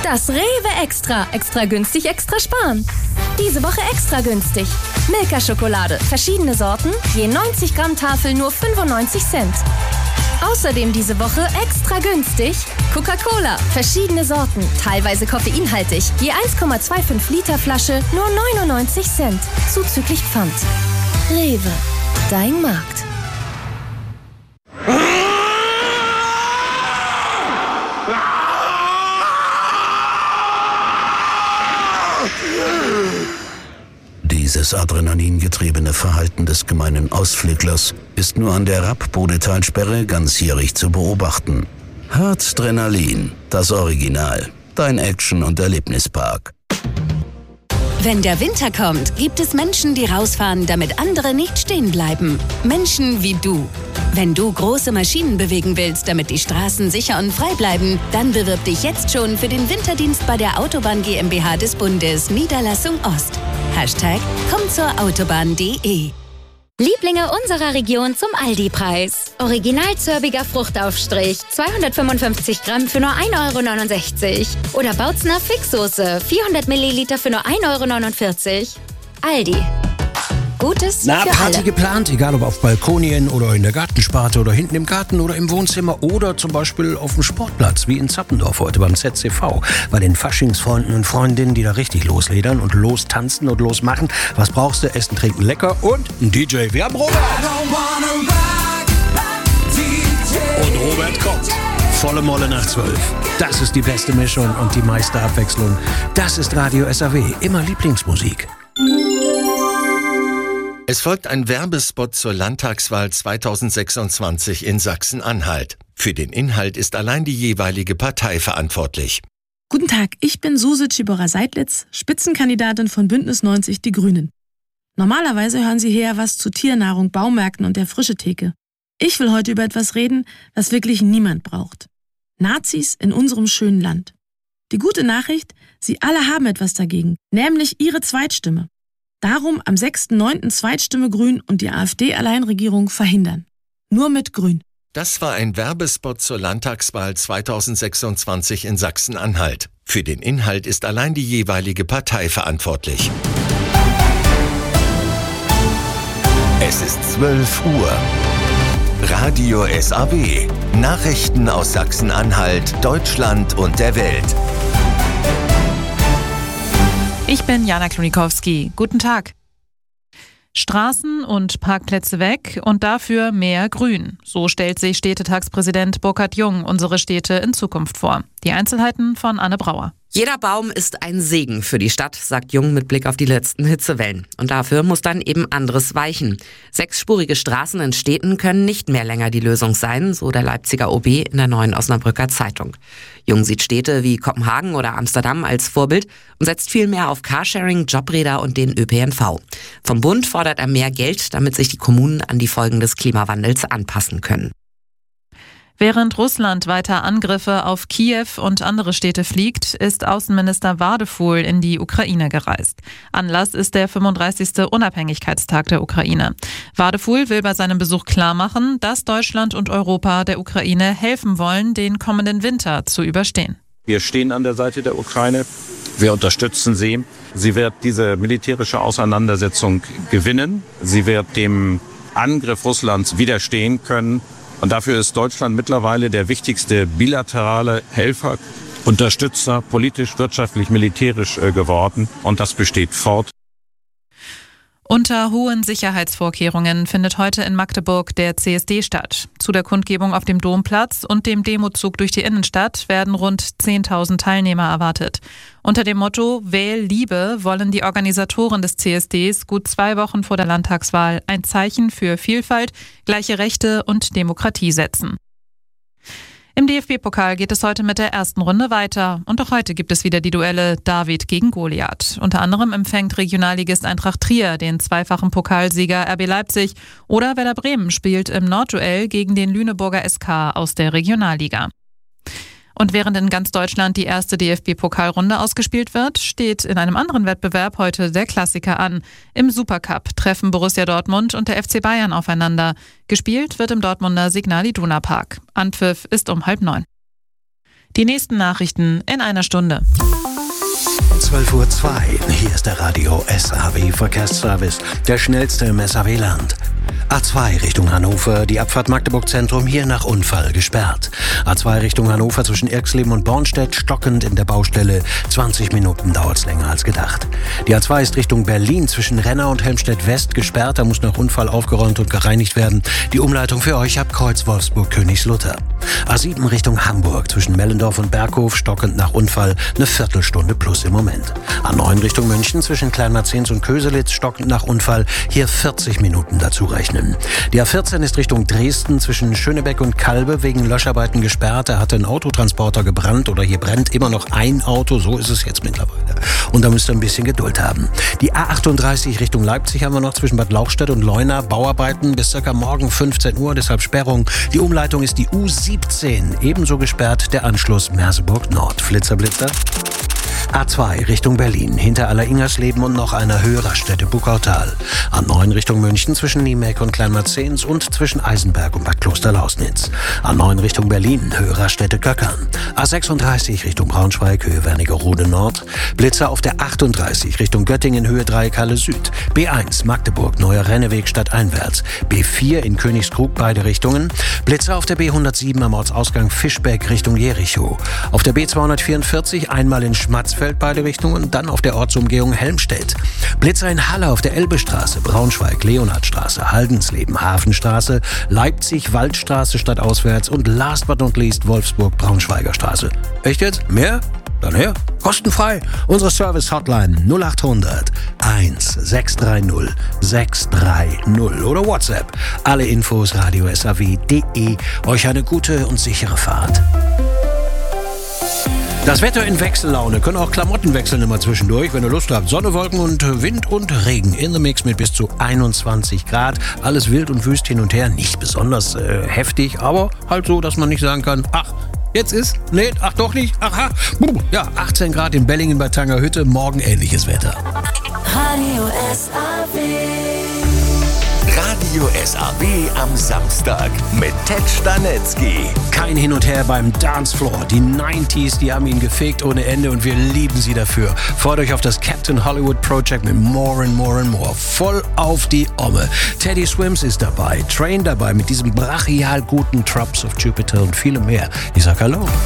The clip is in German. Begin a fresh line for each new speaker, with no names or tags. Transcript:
Das Rewe Extra. Extra günstig, extra sparen. Diese Woche extra günstig. Milka-Schokolade. Verschiedene Sorten. Je 90 Gramm Tafel nur 95 Cent. Außerdem diese Woche extra günstig Coca-Cola. Verschiedene Sorten. Teilweise koffeinhaltig. Je 1,25 Liter Flasche nur 99 Cent. Zuzüglich Pfand. Rewe. Dein Markt.
Dieses adrenalingetriebene Verhalten des gemeinen Ausflüglers ist nur an der Rappbodetalsperre ganzjährig zu beobachten. Harzdrenalin, das Original. Dein Action- und Erlebnispark.
Wenn der Winter kommt, gibt es Menschen, die rausfahren, damit andere nicht stehen bleiben. Menschen wie du. Wenn du große Maschinen bewegen willst, damit die Straßen sicher und frei bleiben, dann bewirb dich jetzt schon für den Winterdienst bei der Autobahn GmbH des Bundes, Niederlassung Ost. #kommzurautobahn.de.
Lieblinge unserer Region zum Aldi-Preis. Original-zörbiger Fruchtaufstrich, 255 Gramm für nur 1,69 €. Oder Bautzner Fixsoße, 400 Milliliter für nur 1,49 €. Aldi. Gutes für alle.
Party geplant, egal ob auf Balkonien oder in der Gartensparte oder hinten im Garten oder im Wohnzimmer oder zum Beispiel auf dem Sportplatz, wie in Zappendorf heute beim ZCV. Bei den Faschingsfreunden und Freundinnen, die da richtig losledern und lostanzen und losmachen. Was brauchst du? Essen, trinken, lecker und ein DJ. Wir haben Robert. Und Robert kommt. Volle Molle nach 12. Das ist die beste Mischung und die meiste Abwechslung. Das ist Radio SAW. Immer Lieblingsmusik.
Es folgt ein Werbespot zur Landtagswahl 2026 in Sachsen-Anhalt. Für den Inhalt ist allein die jeweilige Partei verantwortlich.
Guten Tag, ich bin Suse Tschibora-Seidlitz, Spitzenkandidatin von Bündnis 90 Die Grünen. Normalerweise hören Sie hier was zu Tiernahrung, Baumärkten und der Frischetheke. Ich will heute über etwas reden, was wirklich niemand braucht. Nazis in unserem schönen Land. Die gute Nachricht, Sie alle haben etwas dagegen, nämlich Ihre Zweitstimme. Darum am 6.9. Zweitstimme Grün und die AfD-Alleinregierung verhindern. Nur mit Grün.
Das war ein Werbespot zur Landtagswahl 2026 in Sachsen-Anhalt. Für den Inhalt ist allein die jeweilige Partei verantwortlich. Es ist 12 Uhr. Radio SAW. Nachrichten aus Sachsen-Anhalt, Deutschland und der Welt.
Ich bin Jana Klonikowski. Guten Tag. Straßen und Parkplätze weg und dafür mehr Grün. So stellt sich Städtetagspräsident Burkhard Jung unsere Städte in Zukunft vor. Die Einzelheiten von Anne Brauer.
Jeder Baum ist ein Segen für die Stadt, sagt Jung mit Blick auf die letzten Hitzewellen. Und dafür muss dann eben anderes weichen. 6-spurige Straßen in Städten können nicht mehr länger die Lösung sein, so der Leipziger OB in der Neuen Osnabrücker Zeitung. Jung sieht Städte wie Kopenhagen oder Amsterdam als Vorbild und setzt viel mehr auf Carsharing, Jobräder und den ÖPNV. Vom Bund fordert er mehr Geld, damit sich die Kommunen an die Folgen des Klimawandels anpassen können.
Während Russland weiter Angriffe auf Kiew und andere Städte fliegt, ist Außenminister Wadefuhl in die Ukraine gereist. Anlass ist der 35. Unabhängigkeitstag der Ukraine. Wadefuhl will bei seinem Besuch klarmachen, dass Deutschland und Europa der Ukraine helfen wollen, den kommenden Winter zu überstehen.
Wir stehen an der Seite der Ukraine. Wir unterstützen sie. Sie wird diese militärische Auseinandersetzung gewinnen. Sie wird dem Angriff Russlands widerstehen können. Und dafür ist Deutschland mittlerweile der wichtigste bilaterale Helfer, Unterstützer, politisch, wirtschaftlich, militärisch geworden. Und das besteht fort.
Unter hohen Sicherheitsvorkehrungen findet heute in Magdeburg der CSD statt. Zu der Kundgebung auf dem Domplatz und dem Demozug durch die Innenstadt werden rund 10.000 Teilnehmer erwartet. Unter dem Motto Wähl Liebe wollen die Organisatoren des CSDs gut 2 Wochen vor der Landtagswahl ein Zeichen für Vielfalt, gleiche Rechte und Demokratie setzen. Im DFB-Pokal geht es heute mit der ersten Runde weiter. Und auch heute gibt es wieder die Duelle David gegen Goliath. Unter anderem empfängt Regionalligist Eintracht Trier den zweifachen Pokalsieger RB Leipzig oder Werder Bremen spielt im Nordduell gegen den Lüneburger SK aus der Regionalliga. Und während in ganz Deutschland die erste DFB-Pokalrunde ausgespielt wird, steht in einem anderen Wettbewerb heute der Klassiker an. Im Supercup treffen Borussia Dortmund und der FC Bayern aufeinander. Gespielt wird im Dortmunder Signal Iduna Park. Anpfiff ist um 8:30. Die nächsten Nachrichten in einer Stunde.
12:02 Uhr. Hier ist der Radio SAW Verkehrsservice, der schnellste im SAW-Land. A2 Richtung Hannover, die Abfahrt Magdeburg Zentrum hier nach Unfall gesperrt. A2 Richtung Hannover zwischen Irxleben und Bornstedt stockend in der Baustelle. 20 Minuten dauert es länger als gedacht. Die A2 ist Richtung Berlin zwischen Renner und Helmstedt West gesperrt. Da muss nach Unfall aufgeräumt und gereinigt werden. Die Umleitung für euch ab Kreuz Wolfsburg-Königslutter. A7 Richtung Hamburg zwischen Mellendorf und Berghof stockend nach Unfall. Eine Viertelstunde plus im Moment. A9 Richtung München zwischen Kleinmarzens und Köselitz stockend nach Unfall. Hier 40 Minuten dazu rechnen. Die A14 ist Richtung Dresden zwischen Schönebeck und Kalbe wegen Löscharbeiten gesperrt. Da hatte ein Autotransporter gebrannt oder hier brennt immer noch ein Auto. So ist es jetzt mittlerweile. Und da müsst ihr ein bisschen Geduld haben. Die A38 Richtung Leipzig haben wir noch zwischen Bad Lauchstädt und Leuna. Bauarbeiten bis circa morgen 15 Uhr, deshalb Sperrung. Die Umleitung ist die U17. Ebenso gesperrt der Anschluss Merseburg Nord. Flitzer. A2 Richtung Berlin, hinter Alleringersleben und noch einer Hörerstätte Buckautal. A9 Richtung München zwischen Niemek und Kleinmarzens und zwischen Eisenberg und Bad Klosterlausnitz. A9 Richtung Berlin, Hörerstätte Köckern. A36 Richtung Braunschweig, Höhe Wernigerode Nord. Blitzer auf der 38 Richtung Göttingen, Höhe Dreieckhalle Süd. B1 Magdeburg, Neuer Renneweg stadteinwärts. B4 in Königskrug, beide Richtungen. Blitzer auf der B107 am Ortsausgang Fischbeck Richtung Jericho. Auf der B244 einmal in Schmatzfeld, beide Richtungen, dann auf der Ortsumgehung Helmstedt. Blitzer in Halle auf der Elbestraße, Braunschweig, Leonhardstraße, Haldensleben, Hafenstraße, Leipzig, Waldstraße stadtauswärts und last but not least Wolfsburg, Braunschweiger Straße. Echt jetzt? Mehr? Dann her. Kostenfrei. Unsere Service-Hotline 0800 1630 630 oder WhatsApp. Alle Infos radiosaw.de. Euch eine gute und sichere Fahrt. Das Wetter in Wechsellaune. Können auch Klamotten wechseln immer zwischendurch, wenn ihr Lust habt. Sonne, Wolken und Wind und Regen in the Mix mit bis zu 21 Grad. Alles wild und wüst hin und her. Nicht besonders heftig, aber halt so, dass man nicht sagen kann, ach, jetzt ist, nee, ach doch nicht, aha. Ja, 18 Grad in Bellingen bei Tangerhütte, morgen ähnliches Wetter.
Radio SAW.
Radio SAW am Samstag mit Ted Stanetzky.
Kein Hin und Her beim Dancefloor. Die 90s, die haben ihn gefegt ohne Ende und wir lieben sie dafür. Freut euch auf das Captain Hollywood Project mit More and More and More. Voll auf die Omme. Teddy Swims ist dabei, Train dabei mit diesem brachial guten Drops of Jupiter und vielem mehr. Ich sag Hallo.